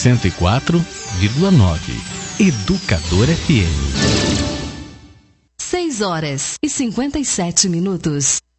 104,9. Educador FM. 6 horas e 57 minutos.